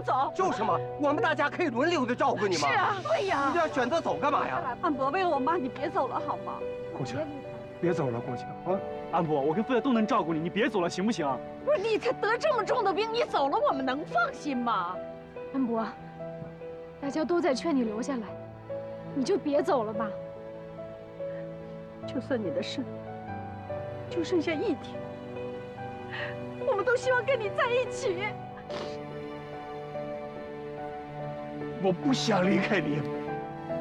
走。 就是嘛，我们大家可以轮流的照顾你嘛。 是啊，对呀。 你这样选择走干嘛呀？ 安伯，为了我妈，你别走了好吗？ 顾家，别走了，顾家啊！安伯，我跟夫人都能照顾你，你别走了，行不行？ 不是你才得这么重的病，你走了我们能放心吗？ 安伯，大家都在劝你留下来，你就别走了吧。 就算你的肾就剩下一天，我们都希望跟你在一起。 我不想离开你。